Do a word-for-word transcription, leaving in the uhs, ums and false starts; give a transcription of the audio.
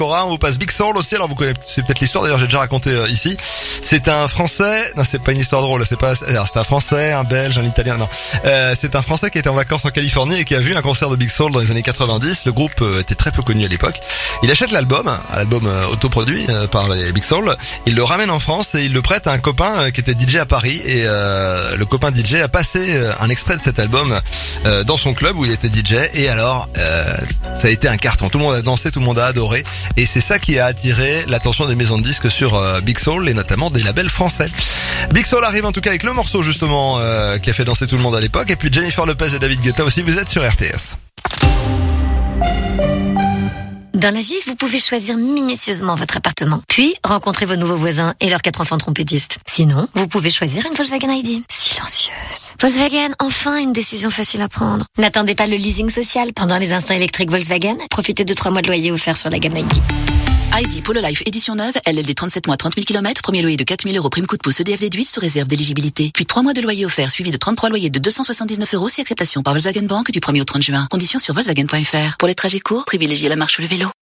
Cora, on vous passe Big Soul aussi. Alors vous connaissez peut-être l'histoire, d'ailleurs j'ai déjà raconté euh, ici. C'est un Français, non c'est pas une histoire drôle, c'est pas. Alors c'est un Français, un Belge, un Italien, non. Euh, c'est un Français qui était en vacances en Californie et qui a vu un concert de Big Soul dans les années quatre-vingt-dix. Le groupe euh, était très peu connu à l'époque. Il achète l'album, un album euh, autoproduit euh, par les Big Soul. Il le ramène en France et il le prête à un copain euh, qui était D J à Paris. Et euh, le copain D J a passé euh, un extrait de cet album euh, dans son club où il était D J. Et alors, euh, ça a été un carton. Tout le monde a dansé, tout le monde a adoré. Et c'est ça qui a attiré l'attention des maisons de disques sur euh, Big Soul et notamment des labels français. Big Soul arrive en tout cas avec le morceau justement euh, qui a fait danser tout le monde à l'époque. Et puis Jennifer Lopez et David Guetta aussi, vous êtes sur R T S. Dans la vie, vous pouvez choisir minutieusement votre appartement, puis rencontrer vos nouveaux voisins et leurs quatre enfants trompettistes. Sinon, vous pouvez choisir une Volkswagen I D. Silencieuse. Volkswagen, enfin une décision facile à prendre. N'attendez pas le leasing social pendant les instants électriques Volkswagen. Profitez de trois mois de loyer offerts sur la gamme I D. I D Polo Life édition neuve, L L D trente-sept mois, trente mille kilomètres, premier loyer de quatre mille euros, prime coup de pouce E D F déduite sous réserve d'éligibilité. Puis trois mois de loyer offert suivi de trente-trois loyers de deux cent soixante-dix-neuf euros si acceptation par Volkswagen Bank du premier au trente juin. Conditions sur Volkswagen point F R. Pour les trajets courts, privilégiez la marche ou le vélo.